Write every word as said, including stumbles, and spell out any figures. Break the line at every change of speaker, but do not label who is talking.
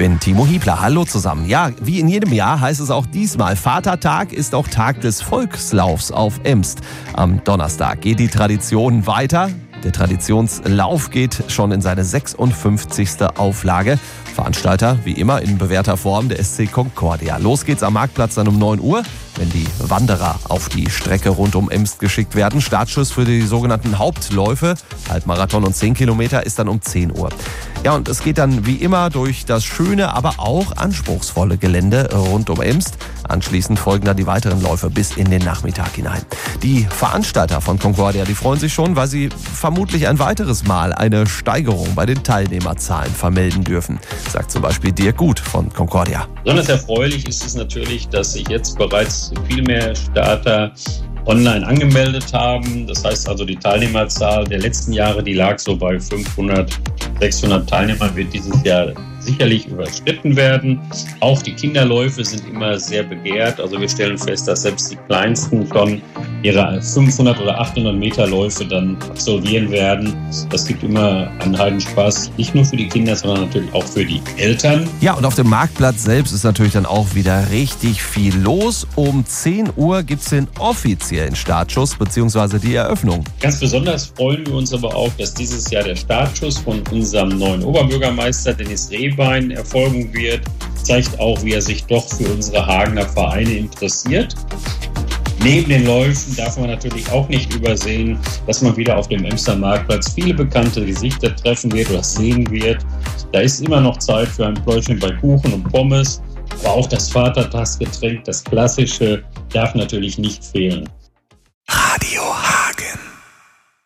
bin Timo Hiebler. Hallo zusammen. Ja, wie in jedem Jahr heißt es auch diesmal, Vatertag ist auch Tag des Volkslaufs auf Emst. Am Donnerstag geht die Tradition weiter. Der Traditionslauf geht schon in seine sechsundfünfzigste Auflage. Veranstalter, wie immer in bewährter Form, der S C Concordia. Los geht's am Marktplatz dann um neun Uhr, wenn die Wanderer auf die Strecke rund um Emst geschickt werden. Startschuss für die sogenannten Hauptläufe, Halbmarathon und zehn Kilometer, ist dann um zehn Uhr. Ja, und es geht dann wie immer durch das schöne, aber auch anspruchsvolle Gelände rund um Emst. Anschließend folgen dann die weiteren Läufe bis in den Nachmittag hinein. Die Veranstalter von Concordia, die freuen sich schon, weil sie vermutlich ein weiteres Mal eine Steigerung bei den Teilnehmerzahlen vermelden dürfen, sagt zum Beispiel Dirk Gut von Concordia.
Besonders erfreulich ist es natürlich, dass sich jetzt bereits viel mehr Starter online angemeldet haben. Das heißt also, die Teilnehmerzahl der letzten Jahre, die lag so bei fünfhundert, sechshundert Teilnehmern, wird dieses Jahr sicherlich überschritten werden. Auch die Kinderläufe sind immer sehr begehrt. Also wir stellen fest, dass selbst die Kleinsten schon ihre fünfhundert oder achthundert Meter Läufe dann absolvieren werden. Das gibt immer einen Heidenspaß, nicht nur für die Kinder, sondern natürlich auch für die Eltern.
Ja, und auf dem Marktplatz selbst ist natürlich dann auch wieder richtig viel los. Um zehn Uhr gibt es den offiziellen Startschuss bzw. die Eröffnung.
Ganz besonders freuen wir uns aber auch, dass dieses Jahr der Startschuss von unserem neuen Oberbürgermeister Dennis Rehbein erfolgen wird. Zeigt auch, wie er sich doch für unsere Hagener Vereine interessiert. Neben den Läufen darf man natürlich auch nicht übersehen, dass man wieder auf dem Emster Marktplatz viele bekannte Gesichter treffen wird oder sehen wird. Da ist immer noch Zeit für ein Pläuschchen bei Kuchen und Pommes. Aber auch das Vatertagsgetränk, das klassische, darf natürlich nicht fehlen.
Radio Hagen.